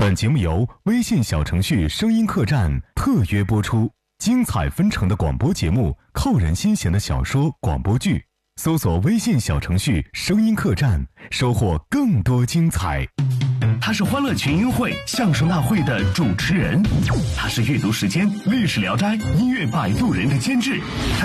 本节目由微信小程序声音客栈特约播出，精彩纷呈的广播节目，扣人心弦的小说、广播剧，搜索微信小程序声音客栈，收获更多精彩。 他是欢乐群英会相声大会的主持人，他是阅读时间历史聊斋音乐摆渡人的监制。